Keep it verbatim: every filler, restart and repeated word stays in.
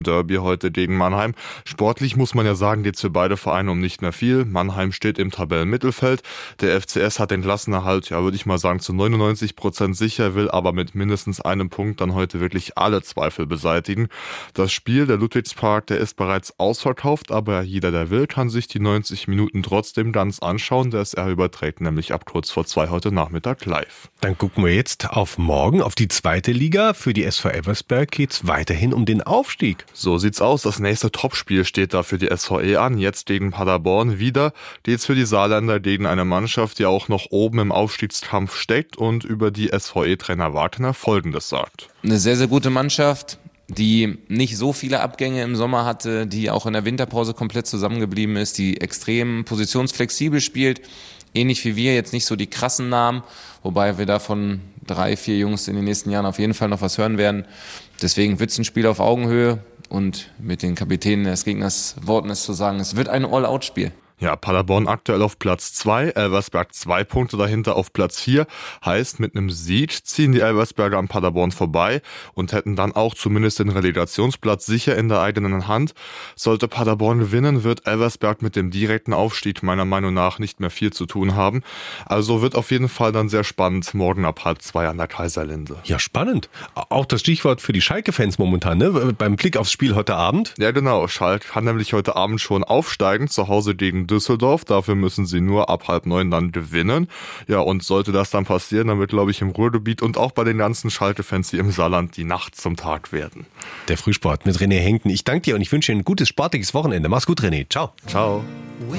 Derby heute gegen Mannheim. Sportlich muss man ja sagen, geht's für beide Vereine um nicht mehr viel. Mannheim steht im Tabellenmittelfeld. Der F C S hat den Klassenerhalt, ja, würde ich mal sagen, zu neunundneunzig Prozent sicher, will aber mit mindestens einem Punkt dann heute wirklich alle Zweifel beseitigen. Das Spiel, der Ludwigspark, der ist bereits ausverkauft, aber jeder, der will, kann sich die neunzig Minuten trotzdem ganz anschauen. Der S R überträgt nämlich ab kurz vor zwei heute Nachmittag live. Dann gucken wir jetzt auf morgen, auf die zweite Liga. Für die S V Elversberg geht's weiterhin um den Aufstieg. So sieht's aus. Das nächste Topspiel steht da für die S V E an. Jetzt gegen Paderborn. Wieder geht's für die Saarländer gegen eine Mannschaft, die auch noch oben im Aufstiegskampf steckt und über die S V E-Trainer Wagner Folgendes sagt. Eine sehr, sehr gute Mannschaft, die nicht so viele Abgänge im Sommer hatte, die auch in der Winterpause komplett zusammengeblieben ist, die extrem positionsflexibel spielt. Ähnlich wie wir, jetzt nicht so die krassen Namen, wobei wir davon drei, vier Jungs in den nächsten Jahren auf jeden Fall noch was hören werden. Deswegen wird's ein Spiel auf Augenhöhe. Und mit den Kapitänen des Gegners Worten ist zu sagen, es wird ein All-Out-Spiel. Ja, Paderborn aktuell auf Platz zwei, Elversberg zwei Punkte dahinter auf Platz vier. Heißt, mit einem Sieg ziehen die Elversberger an Paderborn vorbei und hätten dann auch zumindest den Relegationsplatz sicher in der eigenen Hand. Sollte Paderborn gewinnen, wird Elversberg mit dem direkten Aufstieg meiner Meinung nach nicht mehr viel zu tun haben. Also wird auf jeden Fall dann sehr spannend morgen ab halb zwei an der Kaiserlinde. Ja, spannend. Auch das Stichwort für die Schalke-Fans momentan, ne? Beim Blick aufs Spiel heute Abend. Ja, genau. Schalke kann nämlich heute Abend schon aufsteigen, zu Hause gegen Düsseldorf. Dafür müssen sie nur ab halb neun dann gewinnen. Ja, und sollte das dann passieren, dann wird, glaube ich, im Ruhrgebiet und auch bei den ganzen Schalke-Fans hier im Saarland die Nacht zum Tag werden. Der Frühsport mit René Henken. Ich danke dir und ich wünsche dir ein gutes sportliches Wochenende. Mach's gut, René. Ciao. Ciao.